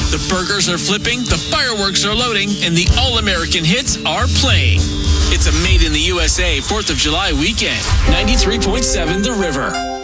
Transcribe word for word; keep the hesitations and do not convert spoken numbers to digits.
The burgers are flipping, the fireworks are loading, and the all-American hits are playing. It's a Made in the U S A fourth of July weekend. ninety-three point seven The River.